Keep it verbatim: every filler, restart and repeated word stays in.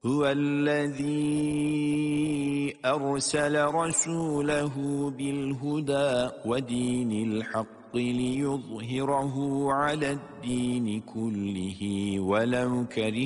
هو الذي أرسل رسوله بالهدى ودين الحق ليظهره على الدين كله ولو كره